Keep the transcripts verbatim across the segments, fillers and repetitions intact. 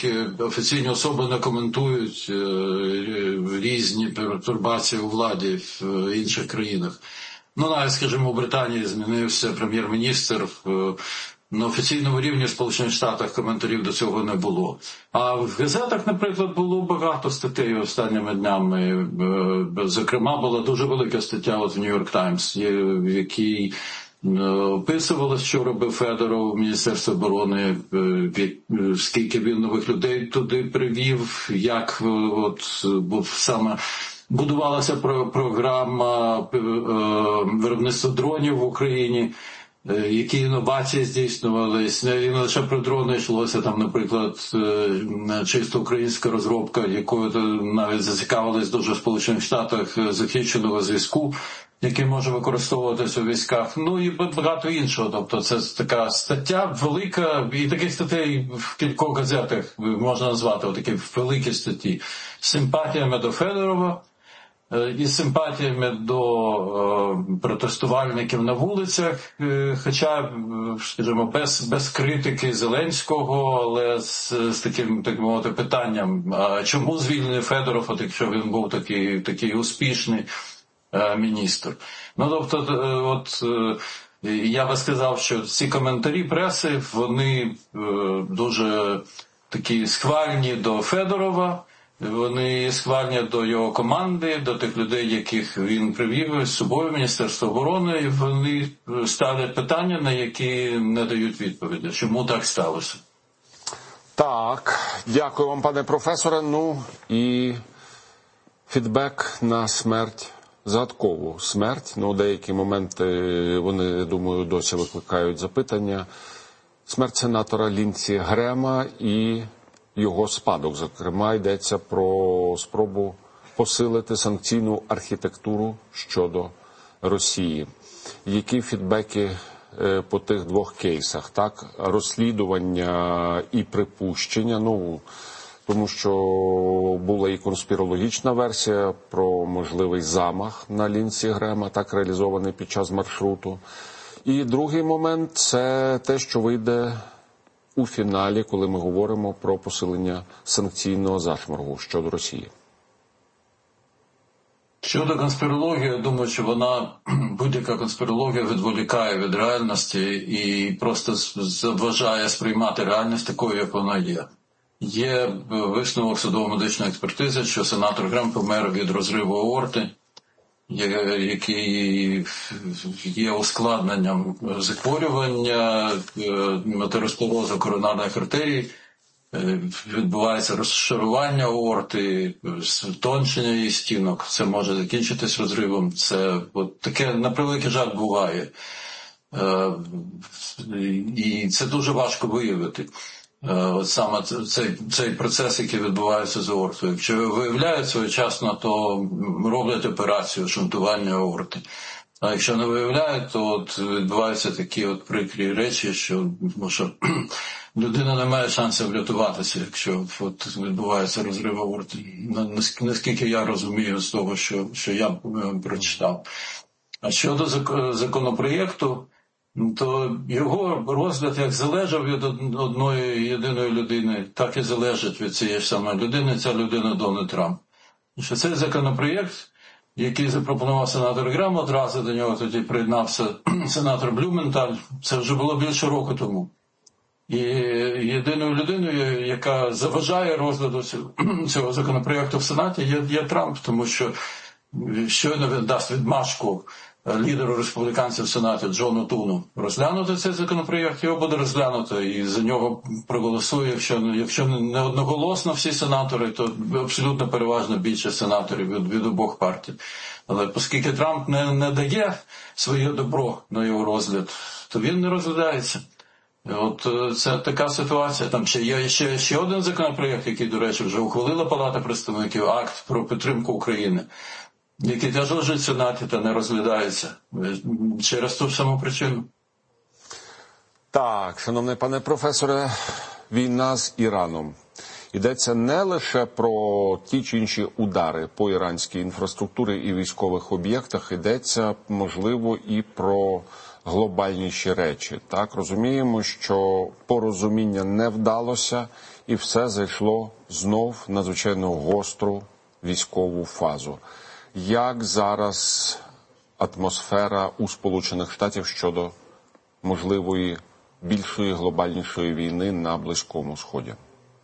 офіційні особи не коментують різні пертурбації у владі в інших країнах. Ну, навіть, скажімо, у Британії змінився прем'єр-міністр. На офіційному рівні в Сполучених Штатах коментарів до цього не було. А в газетах, наприклад, було багато статей останніми днями. Зокрема, була дуже велика стаття от в Нью-Йорк Таймс, в якій описувалось, що робив Федоров, Міністерство оборони, скільки він нових людей туди привів, як от, саме будувалася програма виробництва дронів в Україні, які інновації здійснювались. І не лише про дрони йшлося, там, наприклад, чисто українська розробка, якою навіть зацікавились дуже в Сполучених Штатах, захищеного зв'язку, який може використовуватися у військах, ну і багато іншого. Тобто це така стаття велика, і таких статей в кількох газетах можна назвати, такі великі статті, з симпатіями до Федорова, і з симпатіями до е, протестувальників на вулицях, е, хоча, скажімо, без, без критики Зеленського, але з, з таким, так мовити, питанням, а чому звільнений Федоров, от якщо він був такий, такий успішний е, міністр. Ну, тобто, е, от, е, я би сказав, що ці коментарі преси, вони е, дуже такі схвальні до Федорова, вони схвальні до його команди, до тих людей, яких він привів з собою в Міністерство оборони, і вони ставлять питання, на які не дають відповіді. Чому так сталося? Так, дякую вам, пане професоре. Ну і фідбек на смерть, загадкову смерть. Ну, деякі моменти, вони, я думаю, досі викликають запитання. Смерть сенатора Лінсі Грема і його спадок. Зокрема, йдеться про спробу посилити санкційну архітектуру щодо Росії. Які фідбеки по тих двох кейсах? Так, розслідування і припущення, ну, тому що була і конспірологічна версія про можливий замах на Лінсі Грема, так реалізований під час маршруту. І другий момент – це те, що вийде у фіналі, коли ми говоримо про посилення санкційного зашморгу щодо Росії. Щодо конспірології, я думаю, що вона, будь-яка конспірологія відволікає від реальності і просто заважає сприймати реальність такою, як вона є. Є висновок судово-медичної експертизи, що сенатор Грем помер від розриву аорти, який є ускладненням захворювання, атеросклерозу коронарних артерій, відбувається розшарування аорти, тончення її стінок, це може закінчитись розривом. Це от таке, на превеликий жаль, буває. І це дуже важко виявити. От саме цей, цей процес, який відбувається з аортою. Якщо виявляють своєчасно, то роблять операцію шунтування аорти. А якщо не виявляють, то от відбуваються такі от прикрі речі, що, що людина не має шансів врятуватися, якщо от відбувається розрив аорти. Наскільки я розумію з того, що, що я прочитав. А щодо законопроєкту, то його розгляд як залежав від одної єдиної людини, так і залежить від цієї ж самої людини, ця людина Дональд Трамп. Що цей законопроєкт, який запропонував сенатор Грем, одразу до нього тоді приєднався сенатор Блюменталь, це вже було більше року тому. І єдиною людиною, яка заважає розгляду цього законопроєкту в Сенаті, є, є Трамп, тому що щойно він дасть відмашку лідеру республіканців в Сенаті Джону Туну розглянути цей законопроєкт, його буде розглянуто і за нього проголосує, якщо, якщо не одноголосно всі сенатори, то абсолютно переважна більшість сенаторів від, від обох партій. Але оскільки Трамп не, не дає своє добро на його розгляд, то він не розглядається. От це така ситуація. Там ще є ще, ще один законопроєкт, який, до речі, вже ухвалила Палата представників, акт про підтримку України, який теж лежить в Сенаті та не розглядається через ту саму причину. Так, шановний пане професоре, війна з Іраном. Йдеться не лише про ті чи інші удари по іранській інфраструктурі і військових об'єктах, йдеться, можливо, і про глобальніші речі. Так, розуміємо, що порозуміння не вдалося, і все зайшло знов в надзвичайно гостру військову фазу. Як зараз атмосфера у Сполучених Штатів щодо можливої більшої глобальнішої війни на Близькому Сході?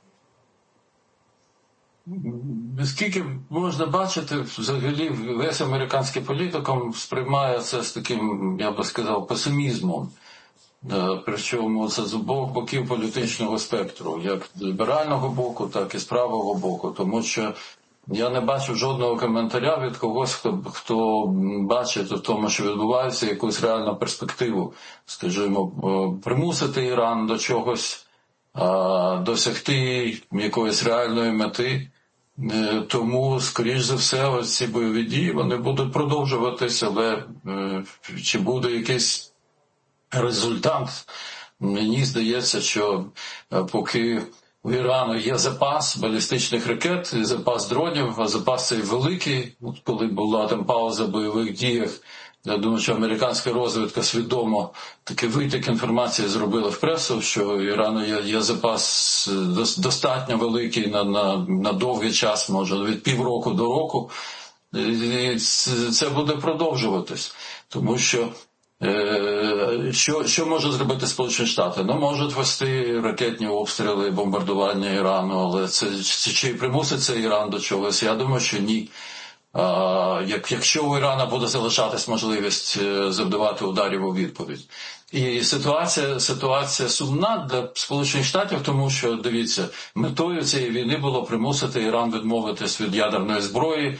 Скільки можна бачити, взагалі весь американський політикум сприймає це з таким, я би сказав, песимізмом. Причому це з обох боків політичного спектру, як з ліберального боку, так і з правого боку. Тому що я не бачив жодного коментаря від когось, хто, хто бачить у тому, що відбувається, якусь реальну перспективу, скажімо, примусити Іран до чогось, досягти якоїсь реальної мети. Тому, скоріш за все, ось ці бойові дії, вони будуть продовжуватися, але чи буде якийсь результат, мені здається, що поки у Ірану є запас балістичних ракет, запас дронів, а запас цей великий, коли була там пауза в бойових діях, я думаю, що американська розвідка свідомо такий витік інформації зробила в пресу, що у Ірану є, є запас достатньо великий на, на, на довгий час, може від півроку до року, і це буде продовжуватись, тому що Що, що може зробити Сполучені Штати? Ну, можуть вести ракетні обстріли, бомбардування Ірану, але це, це чи примусить це Іран до чогось? Я думаю, що ні. А, як, якщо у Ірана буде залишатись можливість завдавати ударів у відповідь. І ситуація, ситуація сумна для Сполучених Штатів, тому що, дивіться, метою цієї війни було примусити Іран відмовитись від ядерної зброї,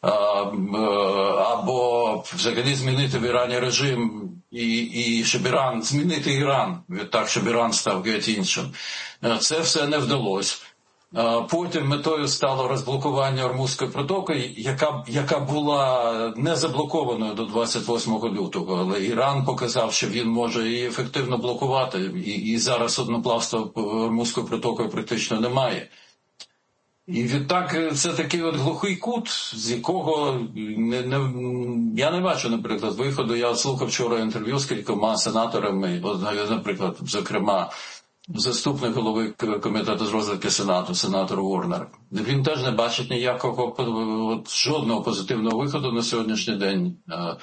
або взагалі змінити в Ірані режим і, і щоб Іран, змінити Іран, так, щоб Іран став геть іншим. Це все не вдалося. Потім метою стало розблокування Ормузької протоки, яка, яка була не заблокованою до двадцять восьмого лютого, але Іран показав, що він може її ефективно блокувати, і, і зараз одноплавства Ормузькою протокою практично немає. І відтак це такий от глухий кут, з якого не, не, я не бачу, наприклад, виходу. Я слухав вчора інтерв'ю з кількома сенаторами, наприклад, зокрема, заступник голови комітету з розвідки Сенату, сенатор Уорнер. Він теж не бачить ніякого, от, жодного позитивного виходу на сьогоднішній день.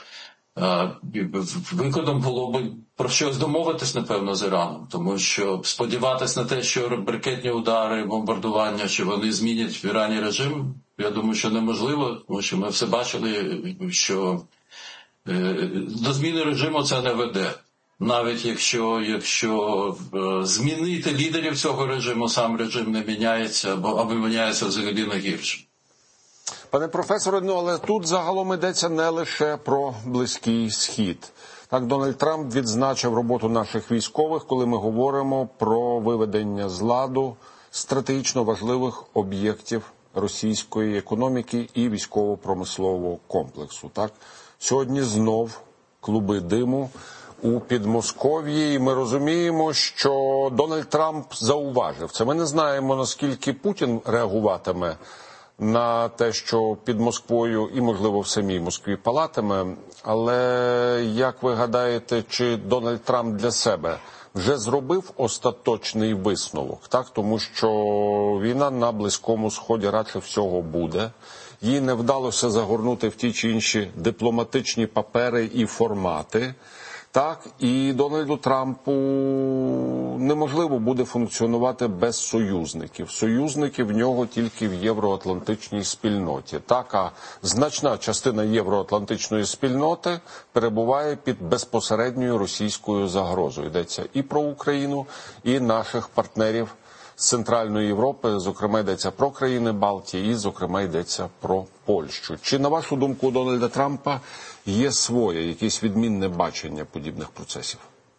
Виходом було б про щось домовитись, напевно, з Іраном, тому що сподіватись на те, що ракетні удари, бомбардування, що вони змінять в Ірані режим, я думаю, що неможливо, тому що ми все бачили, що до зміни режиму це не веде. Навіть якщо, якщо змінити лідерів цього режиму, сам режим не міняється, або, або міняється взагалі на гірше. Пане професоре, ну але тут загалом йдеться не лише про Близький Схід. Так, Дональд Трамп відзначив роботу наших військових, коли ми говоримо про виведення з ладу стратегічно важливих об'єктів російської економіки і військово-промислового комплексу. Так, сьогодні знов клуби диму у Підмосков'ї, і ми розуміємо, що Дональд Трамп зауважив це. Ми не знаємо, наскільки Путін реагуватиме на те, що під Москвою і, можливо, в самій Москві палатиме. Але, як ви гадаєте, чи Дональд Трамп для себе вже зробив остаточний висновок? Так? Тому що війна на Близькому Сході радше всього буде. Їй не вдалося загорнути в ті чи інші дипломатичні папери і формати. Так, і Дональду Трампу неможливо буде функціонувати без союзників. Союзники в нього тільки в євроатлантичній спільноті. Так, а значна частина євроатлантичної спільноти перебуває під безпосередньою російською загрозою. Йдеться і про Україну, і наших партнерів з Центральної Європи, зокрема йдеться про країни Балтії, і зокрема йдеться про Польщу. Чи, на вашу думку, у Дональда Трампа є своє, якесь відмінне бачення подібних процесів?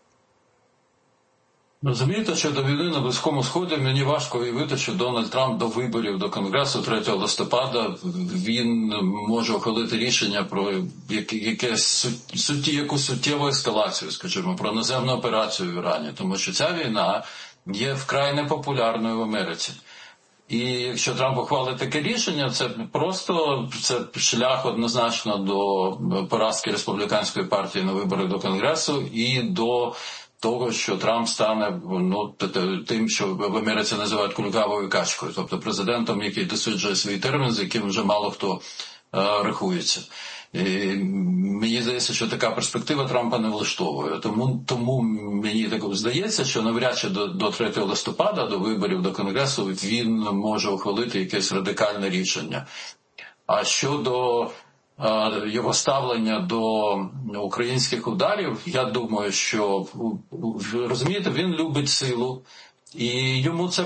Розумієте, що до війни на Близькому Сході мені важко уявити, що Дональд Трамп до виборів до Конгресу третього листопада він може ухвалити рішення про якесь суті, якусь суттєву ескалацію, скажімо, про наземну операцію в Ірані, тому що ця війна є вкрай непопулярною в Америці. І якщо Трамп ухвалить таке рішення, це просто це шлях однозначно до поразки республіканської партії на виборах до Конгресу і до того, що Трамп стане ну, тим, що в Америці називають кульгавою качкою, тобто президентом, який досиджує свій термін, з яким вже мало хто е, рахується. І мені здається, що така перспектива Трампа не влаштовує. Тому, тому мені так здається, що навряд чи до, до третього листопада, до виборів до Конгресу, він може ухвалити якесь радикальне рішення. А щодо його ставлення до українських ударів, я думаю, що, розумієте, він любить силу, і йому це,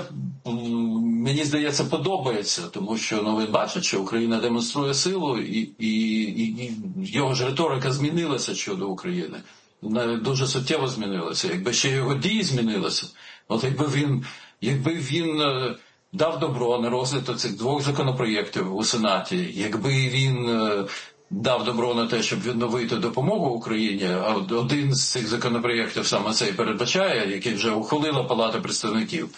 мені здається, подобається, тому що ну, він бачить, що Україна демонструє силу, і, і, і його ж риторика змінилася щодо України. Дуже суттєво змінилася. Якби ще його дії змінилися, от якби він, якби він дав добро на розгляд цих двох законопроєктів у Сенаті, якби він дав добро на те, щоб відновити допомогу Україні, а один з цих законопроєктів саме цей передбачає, який вже ухвалила Палата представників,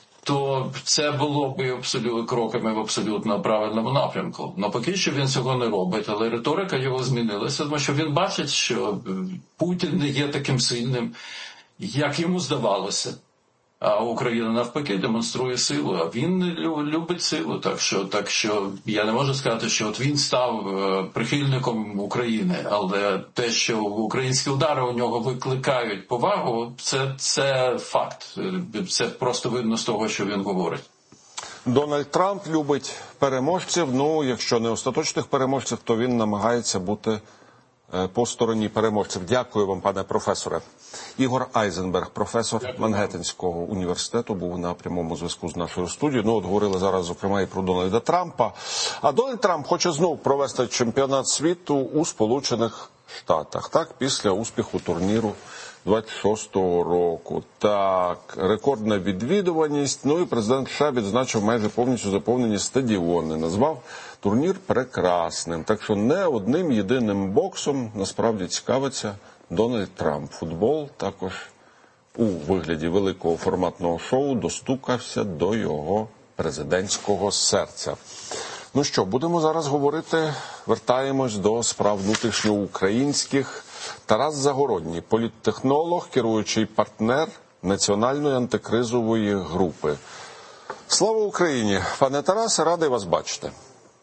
то це було б абсолютно кроками в абсолютно правильному напрямку. Но поки що він цього не робить, але риторика його змінилася, тому що він бачить, що Путін не є таким сильним, як йому здавалося. А Україна навпаки демонструє силу, а він любить силу. Так що, так що я не можу сказати, що от він став прихильником України, але те, що українські удари у нього викликають повагу, це, це факт. Це просто видно з того, що він говорить. Дональд Трамп любить переможців. Ну, якщо не остаточних переможців, то він намагається бути по стороні переможців. Дякую вам, пане професоре. Ігор Айзенберг, професор Мангеттенського університету, був на прямому зв'язку з нашою студією. Ну, от говорили зараз, зокрема, і про Дональда Трампа. А Дональд Трамп хоче знову провести чемпіонат світу у Сполучених Штатах, так, після успіху турніру двадцять шостого року. Так, рекордна відвідуваність. Ну і президент США відзначив майже повністю заповнені стадіони. Назвав турнір прекрасним. Так що не одним єдиним боксом насправді цікавиться Дональд Трамп. Футбол також у вигляді великого форматного шоу достукався до його президентського серця. Ну що, будемо зараз говорити, вертаємось до справ внутрішньоукраїнських. Тарас Загородній, політтехнолог, керуючий партнер Національної антикризової групи. Слава Україні! Пане Тарасе, радий вас бачити.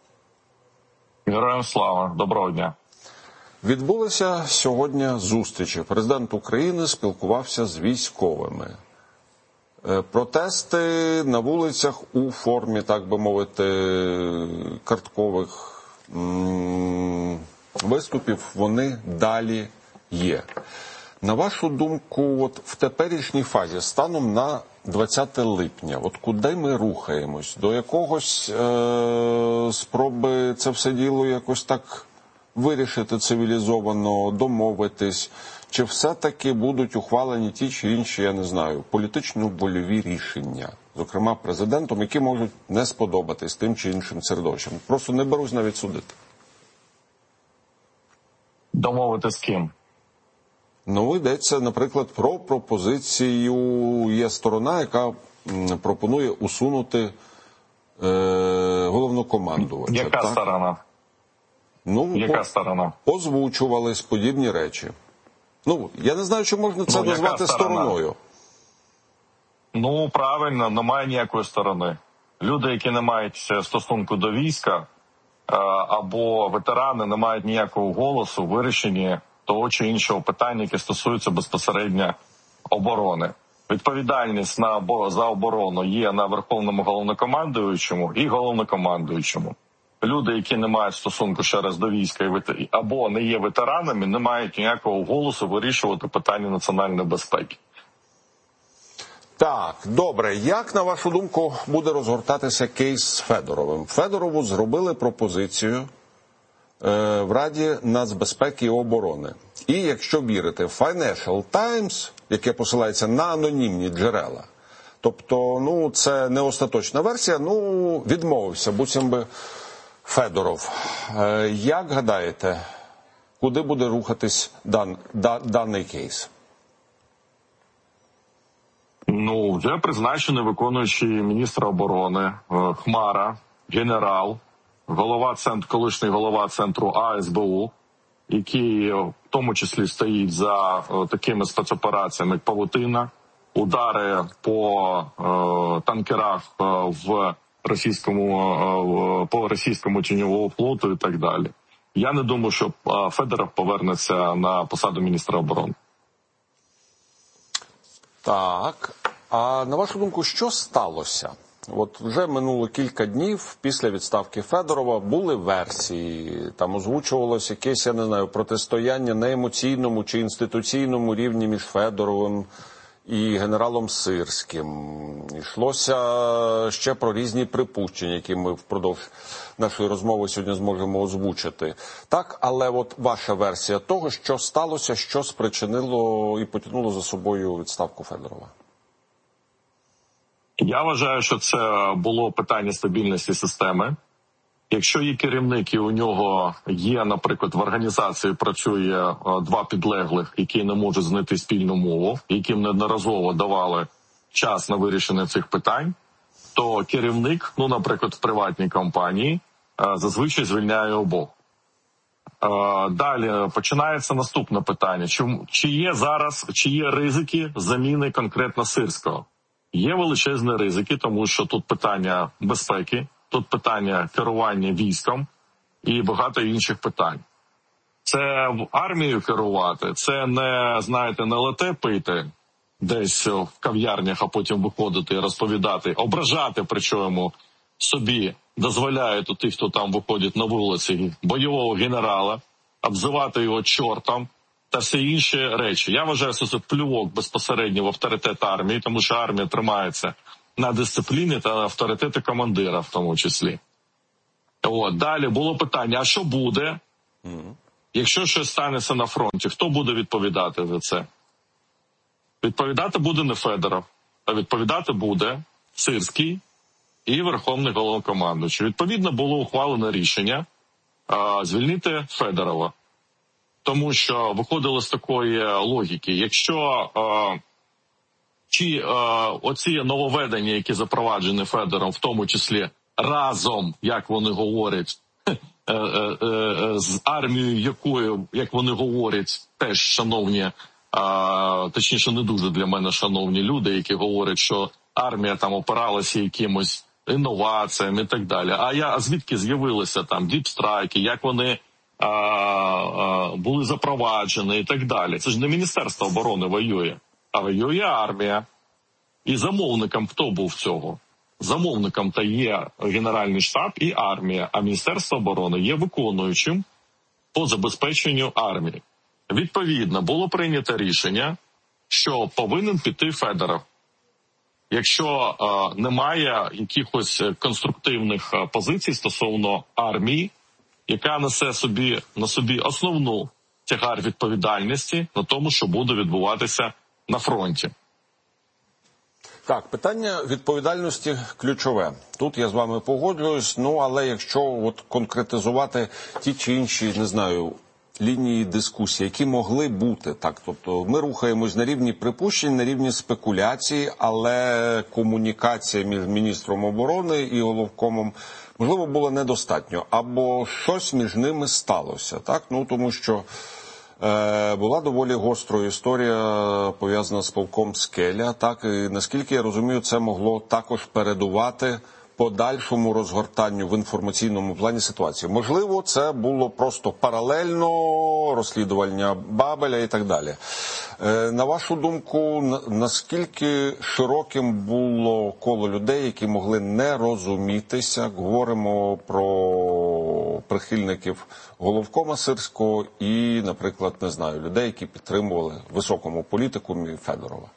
Героям слава! Доброго дня! Відбулися сьогодні зустрічі. Президент України спілкувався з військовими. Протести на вулицях у формі, так би мовити, карткових виступів, вони далі є. На вашу думку, от в теперішній фазі, станом на двадцяте липня, от куди ми рухаємось? До якогось е- спроби це все діло якось так вирішити цивілізовано, домовитись? Чи все-таки будуть ухвалені ті чи інші, я не знаю, політично-больові рішення, зокрема президентом, які можуть не сподобатись тим чи іншим середовищем? Просто не берусь навіть судити. Домовити з ким? Ну, йдеться, наприклад, про пропозицію. Є сторона, яка пропонує усунути е, головнокомандувача. Яка так? сторона? Ну, Яка сторона? Озвучувались подібні речі. Ну, я не знаю, чи можна це ну, назвати стороною. Ну, правильно, немає ніякої сторони. Люди, які не мають стосунку до війська, або ветерани не мають ніякого голосу в вирішенні того чи іншого питання, яке стосується безпосередньо оборони. Відповідальність на, за оборону є на Верховному головнокомандуючому і головнокомандуючому. Люди, які не мають стосунку ще раз до війська або не є ветеранами, не мають ніякого голосу вирішувати питання національної безпеки. Так, добре. Як, на вашу думку, буде розгортатися кейс з Федоровим? Федорову зробили пропозицію е, в Раді нацбезпеки і оборони. І, якщо вірити, Financial Times, яке посилається на анонімні джерела, тобто, ну, це не остаточна версія, ну, відмовився, буцім би Федоров. Е, як гадаєте, куди буде рухатись дан, да, даний кейс? Ну, вже призначений виконуючий міністра оборони Хмара, генерал, голова центру, колишній голова центру А С Б У, який в тому числі стоїть за такими спецопераціями, як павутина, удари по е, танкерах е, в російському, е, по російському тіньовому флоту і так далі. Я не думаю, що е, Федоров повернеться на посаду міністра оборони. Так, а на вашу думку, що сталося? От вже минуло кілька днів після відставки Федорова, були версії, там озвучувалось якесь, я не знаю, протистояння на емоційному чи інституційному рівні між Федоровим і генералом Сирським. Йшлося ще про різні припущення, які ми впродовж нашої розмови сьогодні зможемо озвучити. Так, але от ваша версія того, що сталося, що спричинило і потягнуло за собою відставку Федорова? Я вважаю, що це було питання стабільності системи. Якщо є керівник і у нього є, наприклад, в організації працює два підлеглих, які не можуть знайти спільну мову, яким неодноразово давали час на вирішення цих питань, то керівник, ну, наприклад, в приватній компанії, зазвичай звільняє обох. Далі починається наступне питання. Чи є зараз, чи є ризики заміни конкретно Сирського? Є величезні ризики, тому що тут питання безпеки, тут питання керування військом і багато інших питань. Це в армію керувати, це не, знаєте, не лате пити десь в кав'ярнях, а потім виходити і розповідати, ображати, причому собі дозволяють у тих, хто там виходить на вулиці, бойового генерала, обзивати його чортом та всі інші речі. Я вважаю, що це плювок безпосередньо в авторитет армії, тому що армія тримається на дисципліні та авторитеті командира в тому числі. От. Далі було питання, а що буде, якщо щось станеться на фронті? Хто буде відповідати за це? Відповідати буде не Федоров, а відповідати буде Сирський і Верховний Головнокомандуючий. Відповідно, було ухвалене рішення а, звільнити Федорова. Тому що виходило з такої логіки, якщо е, ті е, оці нововведення, які запроваджені Федором, в тому числі разом, як вони говорять, е, е, е, з армією, якою, як вони говорять, теж шановні, е, точніше не дуже для мене шановні люди, які говорять, що армія там опиралася якимось інноваціями і так далі. А я а звідки з'явилися там діпстрайки, як вони А, а, були запроваджені і так далі. Це ж не Міністерство оборони воює, а воює армія. І замовником хто був цього? Замовником та є Генеральний штаб і армія, а Міністерство оборони є виконуючим по забезпеченню армії. Відповідно, було прийнято рішення, що повинен піти Федоров. Якщо а, немає якихось конструктивних а, позицій стосовно армії, яка несе собі, на собі основну тягар відповідальності на тому, що буде відбуватися на фронті. Так, питання відповідальності ключове. Тут я з вами погоджуюсь, ну, але якщо от конкретизувати ті чи інші, не знаю, лінії дискусії, які могли бути, так, тобто ми рухаємось на рівні припущень, на рівні спекуляцій, але комунікація між міністром оборони і головкомом, можливо, було недостатньо, або щось між ними сталося, так, ну, тому що е, була доволі гострою історія пов'язана з полком Скеля, так, і наскільки я розумію, це могло також передувати подальшому розгортанню в інформаційному плані ситуації. Можливо, це було просто паралельно розслідування Бабеля і так далі. Е, на вашу думку, наскільки широким було коло людей, які могли не розумітися? Говоримо про прихильників головкома Сирського і, наприклад, не знаю, людей, які підтримували високому політикумі Федорова.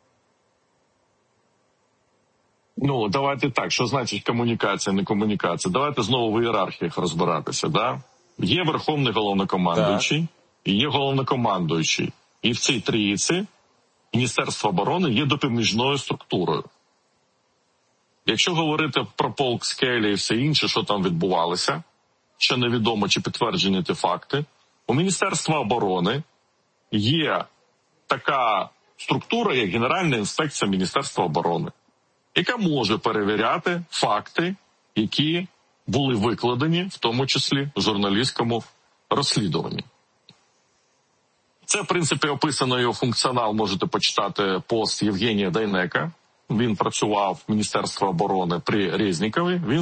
Ну, давайте так, що значить комунікація, не комунікація? Давайте знову в ієрархіях розбиратися, да? Є Верховний Головнокомандуючий, і є Головнокомандуючий. І в цій трійці Міністерство оборони є допоміжною структурою. Якщо говорити про полк Скеля і все інше, що там відбувалося, ще невідомо, чи підтверджені ті факти, у Міністерства оборони є така структура, як Генеральна інспекція Міністерства оборони, яка може перевіряти факти, які були викладені, в тому числі в журналістському розслідуванні. Це, в принципі, описано його функціонал. Можете почитати пост Євгенія Дайнека. Він працював в Міністерстві оборони при Резнікові. Він